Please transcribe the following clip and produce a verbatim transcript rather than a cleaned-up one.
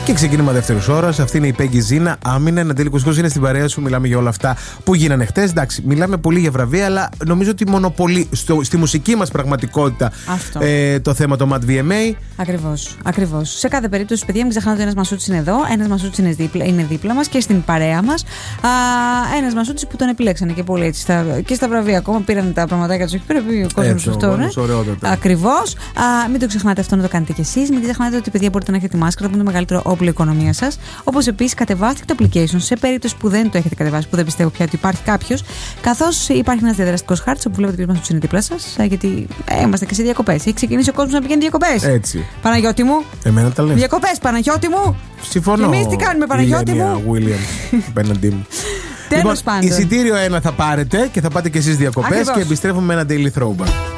Και ξεκίνημα δεύτερη ώρα. Αυτή είναι η Πέγγι Ζήνα. Άμυνα. Ναντέλη Κουσκός είναι στην παρέα σου. Μιλάμε για όλα αυτά που γίνανε χτες. Εντάξει, μιλάμε πολύ για βραβεία, αλλά νομίζω ότι μονοπολεί στο, στη μουσική μας πραγματικότητα ε, το θέμα το Mad βι εμ έι. Ακριβώς. Ακριβώς. Σε κάθε περίπτωση, παιδιά, μην ξεχνάτε ότι ένας Μασούτης είναι εδώ, ένας Μασούτης είναι δίπλα, είναι δίπλα μας και στην παρέα μας. Ένας Μασούτης που τον επιλέξανε και πολύ έτσι. Στα, και στα βραβεία ακόμα πήραν τα πραγματάκια τους. Έχει πρέπει ο κόσμος αυτό. Ναι. Ακριβώς. Μην το ξεχνάτε αυτό να το κάνετε κι εσείς. Μην ξεχνάτε ότι, παιδιά, μπορείτε να έχετε τη μάσκαρα που είναι το μεγαλύτερο όπλο οικονομία σας. Όπως επίσης, κατεβάστε το application σε περίπτωση που δεν το έχετε κατεβάσει, που δεν πιστεύω πια ότι υπάρχει κάποιος. Καθώς υπάρχει ένας διαδραστικός χάρτης όπου βλέπετε ποιος μας είναι δίπλα σας, γιατί ε, είμαστε και σε διακοπές. Έχει ξεκινήσει ο κόσμος να πηγαίνει διακοπές. Έτσι. Παναγιώτη μου. Εμένα τα λες. Διακοπές, Παναγιώτη μου. Συμφωνώ. Και εμείς τι κάνουμε, Παναγιώτη μου. William, απέναντί μου. Τέλος Λοιπόν, πάντων. εισιτήριο ένα θα πάρετε και θα πάτε και εσείς διακοπές και επιστρέφουμε με ένα daily throwback.